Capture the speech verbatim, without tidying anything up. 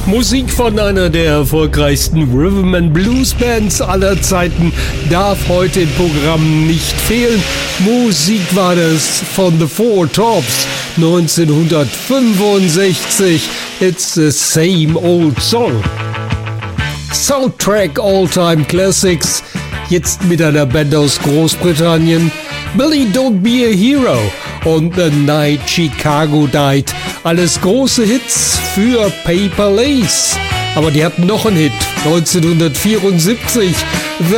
Musik von einer der erfolgreichsten Rhythm and Blues Bands aller Zeiten darf heute im Programm nicht fehlen. Musik war das von The Four Tops neunzehnhundertfünfundsechzig. It's the same old song. Soundtrack All-Time Classics. Jetzt mit einer Band aus Großbritannien. Billy Don't Be a Hero und The Night Chicago Died. Alles große Hits für Paper Lace. Aber die hatten noch einen Hit, neunzehnhundertvierundsiebzig.